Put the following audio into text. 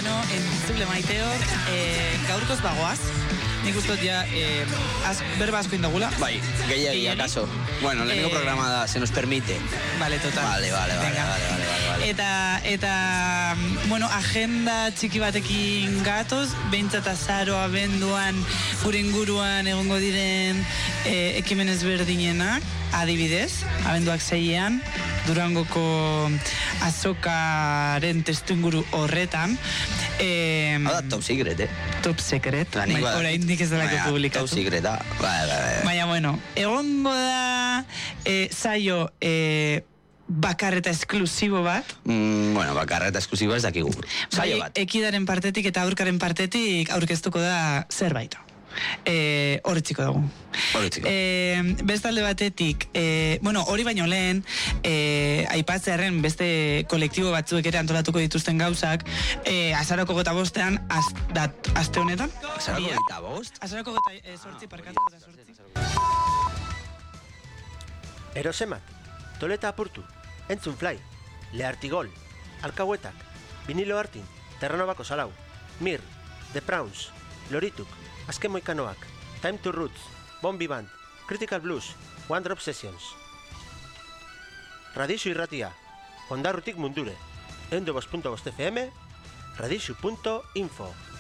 Bueno, entzule maiteok, gaurkoz bagoaz. Nik ustot ja, berba asko indagula. Bai, gehiagia, kaso. Bueno, lehenengo programa da, se nos permite. Vale, total. Vale. Eta, bueno, agenda txiki batekin gatoz, behintzat azaro abenduan gure inguruan egongo diren ekimen ezberdinenak, adibidez, abenduak 6ean, Durangoko azokaren testuinguru horretan. Hada top secret, Top secret, oraindik ez delako publikatu. Top secret, bai. Baina, bueno, egongo da saio bakar eta esklusibo bat. Bueno, bakar eta esklusibo ez dakigu. Saio bat. Ekidaren partetik eta aurkaren partetik aurkeztuko da zerbait. Horretziko dugu. Bestalde batetik, bueno, hori baino lehen, aipatzearen beste kolektibo batzuek ere antolatuko dituzten gauzak, azaroko 25ean, aste honetan? Azaroko 25? Azaroko 28, parkatu eta 8. Erosemat, Toleta apurtu, Entzun Fly, Leartigol, Alkahuetak, Vinilo Artin, Terranobako Salau, Mir, The Prawns, Lorituk, Azken Moikanoak, Time to Roots, Bombi Band, Critical Blues, One Drop Sessions. Radixu irratia, Ondarrutik mundure, 102.5 FM, radixu.info.